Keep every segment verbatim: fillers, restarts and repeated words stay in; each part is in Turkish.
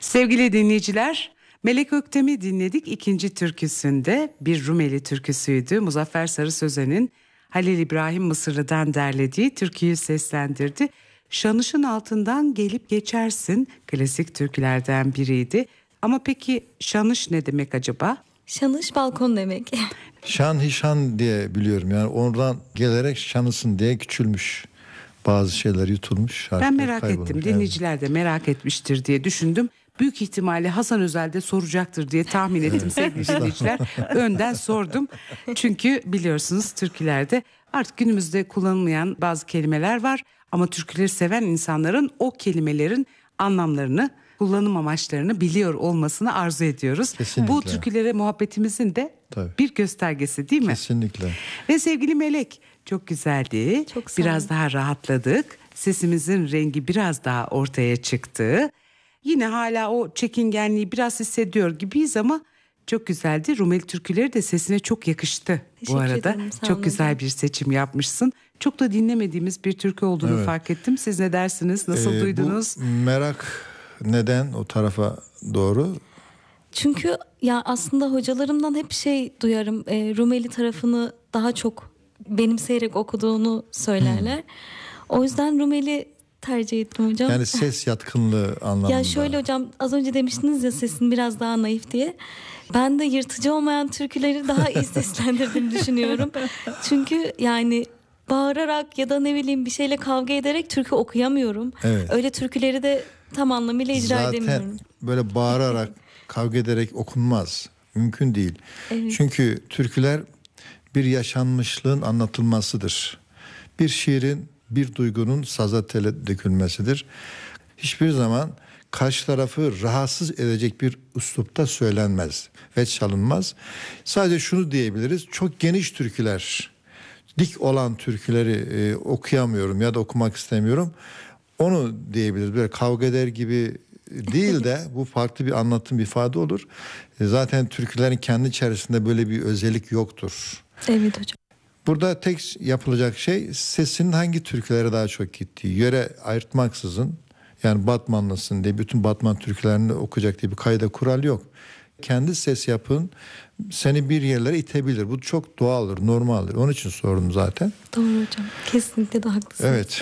Sevgili dinleyiciler, Melek Öktem'i dinledik. İkinci türküsünde bir Rumeli türküsüydü. Muzaffer Sarı Sözen'in Halil İbrahim Mısırlı'dan derlediği türküyü seslendirdi. Şanışın altından gelip geçersin klasik türkülerden biriydi. Ama peki şanış ne demek acaba? Şanış balkon demek. Şan hişan diye biliyorum, yani oradan gelerek şanısın diye küçülmüş. Bazı şeyler yutulmuş. Ben merak kaybolmuş. ettim. Dinleyiciler de merak etmiştir diye düşündüm. Büyük ihtimalle Hasan Özel de soracaktır diye tahmin ettim evet. Sevgili dinleyiciler. Önden sordum. Çünkü biliyorsunuz türkülerde artık günümüzde kullanılmayan bazı kelimeler var. Ama türküleri seven insanların o kelimelerin anlamlarını, kullanım amaçlarını biliyor olmasını arzu ediyoruz. Kesinlikle. Bu türkülere muhabbetimizin de Tabii. bir göstergesi değil mi? Kesinlikle. Ve sevgili Melek, çok güzeldi. Çok sağ biraz daha rahatladık. Sesimizin rengi biraz daha ortaya çıktı. Yine hala o çekingenliği biraz hissediyor gibiyiz ama çok güzeldi. Rumeli türküleri de sesine çok yakıştı. Teşekkür bu arada. Ederim, çok güzel hocam. Bir seçim yapmışsın. Çok da dinlemediğimiz bir türkü olduğunu evet. fark ettim. Siz ne dersiniz? Nasıl ee, duydunuz? Bu merak neden o tarafa doğru? Çünkü ya aslında hocalarımdan hep şey duyarım. E, Rumeli tarafını daha çok benimseyerek okuduğunu söylerler. Hmm. O yüzden Rumeli tercih ettim hocam. Yani ses yatkınlığı anlamında. Ya şöyle hocam, az önce demiştiniz ya sesin biraz daha naif diye. Ben de yırtıcı olmayan türküleri daha iyi seslendirdiğimi düşünüyorum. Çünkü yani bağırarak ya da ne bileyim bir şeyle kavga ederek türkü okuyamıyorum. Evet. Öyle türküleri de tam anlamıyla icra Zaten edemiyorum. Zaten böyle bağırarak kavga ederek okunmaz. Mümkün değil. Evet. Çünkü türküler bir yaşanmışlığın anlatılmasıdır. Bir şiirin, bir duygunun saza tele dökülmesidir. Hiçbir zaman karşı tarafı rahatsız edecek bir üslupta söylenmez ve çalınmaz. Sadece şunu diyebiliriz: çok geniş türküler, dik olan türküleri e, okuyamıyorum ya da okumak istemiyorum. Onu diyebiliriz. Böyle kavga eder gibi değil de bu farklı bir anlatım, ifade olur. E, zaten türkülerin kendi içerisinde böyle bir özellik yoktur. Evet hocam. Burada tek yapılacak şey sesinin hangi türkülere daha çok gittiği. Yöre ayırtmaksızın, yani Batmanlısın diye bütün Batman türkülerini okuyacak diye bir kayda kural yok. Kendi ses yapın seni bir yerlere itebilir. Bu çok doğaldır, normaldir. Onun için sordum zaten. Doğru hocam. Kesinlikle de haklısınız. Evet.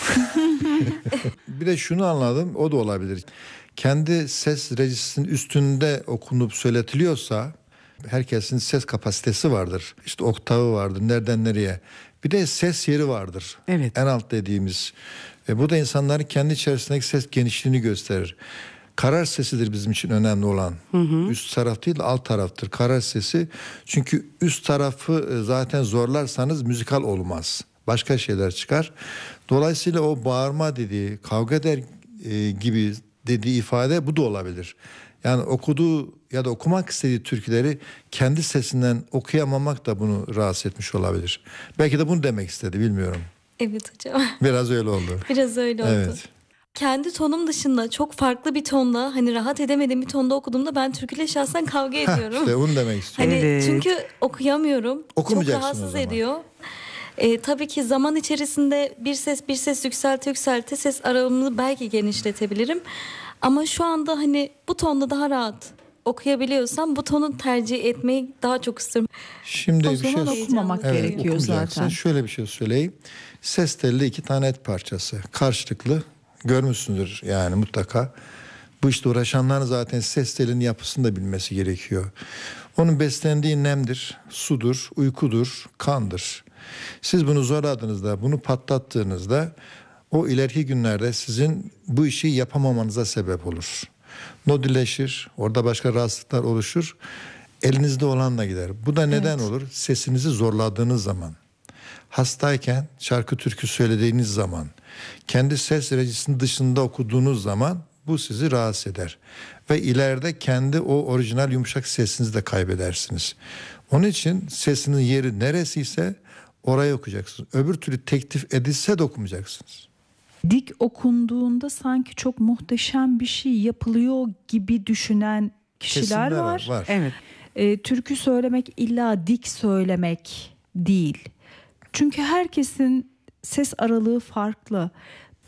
Bir de şunu anladım, o da olabilir. Kendi ses rejisinin üstünde okunup söyletiliyorsa herkesin ses kapasitesi vardır. İşte oktavı vardır, nereden nereye. Bir de ses yeri vardır. Evet. En alt dediğimiz. E bu da insanların kendi içerisindeki ses genişliğini gösterir. Karar sesidir bizim için önemli olan. Hı hı. Üst taraf değil, alt taraftır karar sesi. Çünkü üst tarafı zaten zorlarsanız müzikal olmaz. Başka şeyler çıkar. Dolayısıyla o bağırma dediği, kavga eder e, gibi dediği ifade bu da olabilir. Yani okuduğu ya da okumak istediği türküleri kendi sesinden okuyamamak da bunu rahatsız etmiş olabilir. Belki de bunu demek istedi, bilmiyorum. Evet hocam. Biraz öyle oldu. Biraz öyle oldu. Evet. Kendi tonum dışında çok farklı bir tonda, hani rahat edemediğim bir tonda okuduğumda ben türküyle şahsen kavga ediyorum. İşte bunu demek istiyorum. Hani evet. Çünkü okuyamıyorum. Çok rahatsız ediyor. Ee, tabii ki zaman içerisinde bir ses bir ses yükselte yükselte ses aralığını belki genişletebilirim. Ama şu anda hani bu tonda daha rahat okuyabiliyorsam bu tonu tercih etmeyi daha çok istiyorum. Şimdi o bir zaman şey okumamak evet, gerekiyor zaten. Şöyle bir şey söyleyeyim. Ses telli iki tane et parçası. Karşılıklı, görmüşsündür yani mutlaka. Bu işte uğraşanların zaten ses telinin yapısını da bilmesi gerekiyor. Onun beslendiği nemdir, sudur, uykudur, kandır. Siz bunu zorladığınızda, bunu patlattığınızda o ileriki günlerde sizin bu işi yapamamanıza sebep olur. Nodüleşir, orada başka rahatsızlıklar oluşur. Elinizde olanla gider. Bu da neden evet. olur? Sesinizi zorladığınız zaman. Hastayken şarkı türkü söylediğiniz zaman, kendi ses rejisinin dışında okuduğunuz zaman bu sizi rahatsız eder. Ve ileride kendi o orijinal yumuşak sesinizi de kaybedersiniz. Onun için sesinin yeri neresiyse oraya okuyacaksınız. Öbür türlü teklif edilse de okumayacaksınız. Dik okunduğunda sanki çok muhteşem bir şey yapılıyor gibi düşünen kişiler Kesinler var. var, var. Evet. E, türkü söylemek illa dik söylemek değil. Çünkü herkesin ses aralığı farklı.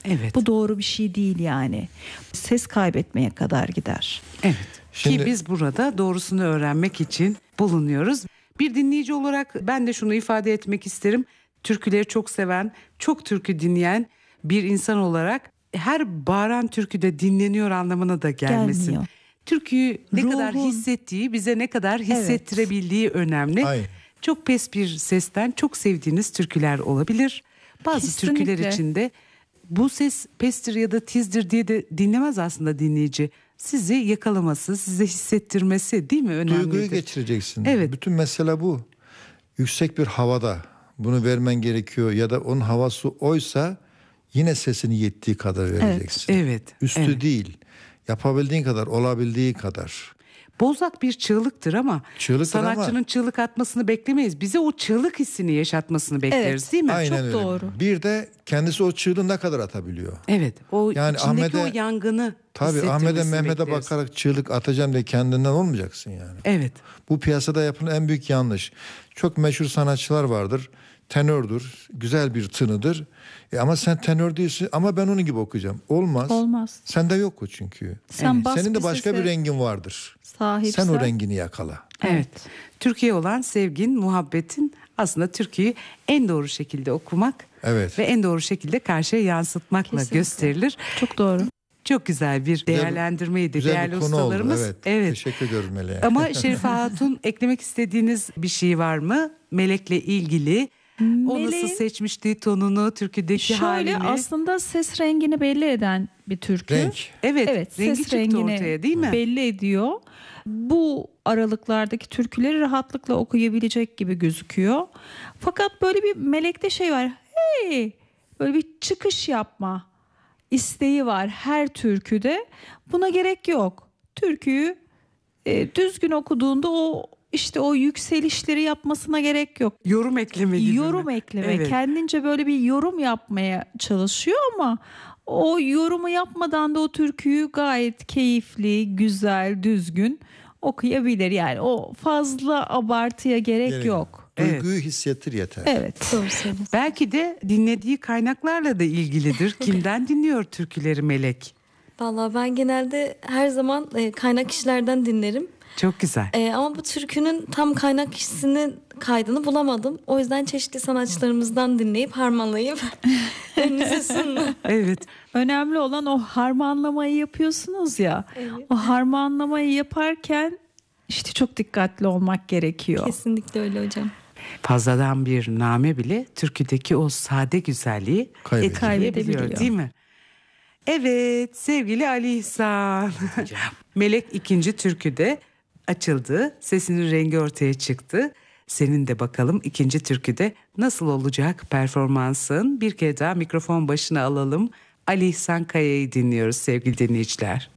Evet. Bu doğru bir şey değil yani. Ses kaybetmeye kadar gider. Evet. Şimdi- Ki biz burada doğrusunu öğrenmek için bulunuyoruz. Bir dinleyici olarak ben de şunu ifade etmek isterim. Türküleri çok seven, çok türkü dinleyen bir insan olarak her bağıran türkü de dinleniyor anlamına da gelmesin. Gelmiyor. Türküyü ne Ruhun- kadar hissettiği, bize ne kadar hissettirebildiği önemli. Aynen. Çok pes bir sesten çok sevdiğiniz türküler olabilir. Bazı Kesinlikle. türküler içinde bu ses pestir ya da tizdir diye de dinlemez aslında dinleyici. Sizi yakalaması, size hissettirmesi değil mi önemlidir? Duyguyu geçireceksin. Evet. Bütün mesele bu. Yüksek bir havada bunu vermen gerekiyor ya da onun havası oysa yine sesini yettiği kadar vereceksin. Evet. Üstü evet. değil. Yapabildiğin kadar, olabildiği kadar. Bozlak bir çığlıktır ama Çığlıktır ama- sanatçının çığlık atmasını beklemeyiz. Bize o çığlık hissini yaşatmasını bekleriz Evet. değil mi? Aynen Çok öyle. doğru. Bir de kendisi o çığlığı ne kadar atabiliyor? Evet. O Yani içindeki Ahmet'e- o yangını Tabii hissettirmesini Ahmet'e Mehmet'e bekleriz. bakarak çığlık atacağım diye kendinden olmayacaksın yani. Evet. Bu piyasada yapılan en büyük yanlış. Çok meşhur sanatçılar vardır. Tenördür, güzel bir tınıdır. E ama sen tenör değilsin ama ben onun gibi okuyacağım. Olmaz. Olmaz. Sende yok o çünkü. Sen Evet. bas Senin de başka sese bir rengin vardır. sahipsen. Sen o rengini yakala. Evet. Türkiye olan sevgin, muhabbetin aslında Türkiye'yi en doğru şekilde okumak Evet. ve en doğru şekilde karşıya yansıtmakla Kesinlikle. gösterilir. Çok doğru. Çok güzel bir değerlendirmeydi Güzel değerli bir konu ustalarımız. oldu. Evet. Evet. Teşekkür ediyorum Meleğe. Ama Şerife Hatun eklemek istediğiniz bir şey var mı? Melek'le ilgili. O nasıl Meleğin- seçmişti tonunu, türküdeki Şöyle halini? aslında ses rengini belli eden bir türkü. Renk. Evet, Evet, rengi ses çıktı rengini ortaya değil mi? belli ediyor. Bu aralıklardaki türküleri rahatlıkla okuyabilecek gibi gözüküyor. Fakat böyle bir melekte şey var. Hey! Böyle bir çıkış yapma isteği var her türküde. Buna gerek yok. Türküyü e, düzgün okuduğunda o işte o yükselişleri yapmasına gerek yok. Yorum ekleme gibi Yorum mi? ekleme. Evet. Kendince böyle bir yorum yapmaya çalışıyor ama o yorumu yapmadan da o türküyü gayet keyifli, güzel, düzgün okuyabilir. Yani o fazla abartıya gerek, Gerek yok. Evet. Duyguyu hissettir yeter. Evet. Doğru söylüyorsun. Belki de dinlediği kaynaklarla da ilgilidir. Kimden dinliyor türküleri Melek? Vallahi ben genelde her zaman e, kaynak kişilerden dinlerim. Çok güzel. E, ama bu türkünün tam kaynak kişisinin kaydını bulamadım. O yüzden çeşitli sanatçılarımızdan dinleyip harmanlayıp önünüze sundum. Evet. Önemli olan o harmanlamayı yapıyorsunuz ya. Evet. O harmanlamayı yaparken işte çok dikkatli olmak gerekiyor. Kesinlikle öyle hocam. Fazladan bir name bile türküdeki o sade güzelliği Kaybediyor. etkileyebiliyor Kaybedebiliyor. değil mi? Evet sevgili Ali İhsan. Melek ikinci türküde açıldı. Sesinin rengi ortaya çıktı. Senin de bakalım ikinci türküde nasıl olacak performansın? Bir kere daha mikrofon başına alalım. Ali İhsan Kaya'yı dinliyoruz sevgili dinleyiciler.